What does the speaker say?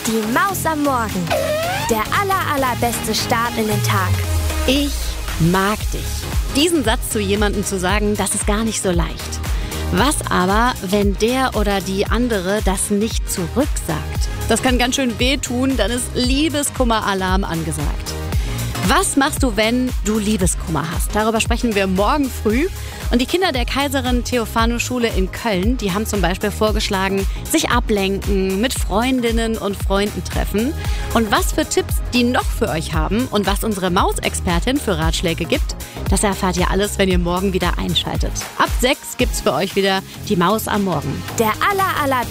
Die Maus am Morgen. Der allerbeste Start in den Tag. Ich mag dich. Diesen Satz zu jemandem zu sagen, das ist gar nicht so leicht. Was aber, wenn der oder die andere das nicht zurücksagt? Das kann ganz schön wehtun, dann ist Liebeskummer-Alarm angesagt. Was machst du, wenn du Liebeskummer hast? Darüber sprechen wir morgen früh. Und die Kinder der Kaiserin-Theophano-Schule in Köln, die haben zum Beispiel vorgeschlagen, sich ablenken, mit Freundinnen und Freunden treffen. Und was für Tipps die noch für euch haben und was unsere Mausexpertin für Ratschläge gibt, das erfahrt ihr alles, wenn ihr morgen wieder einschaltet. Ab 6 gibt's für euch wieder die Maus am Morgen. Der